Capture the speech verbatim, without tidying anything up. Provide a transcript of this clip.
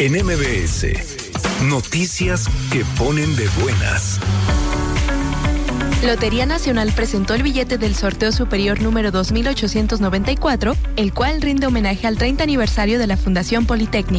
En M B S, noticias que ponen de buenas. Lotería Nacional presentó el billete del sorteo superior número dos mil ochocientos noventa y cuatro, el cual rinde homenaje al treinta aniversario de la Fundación Politécnica.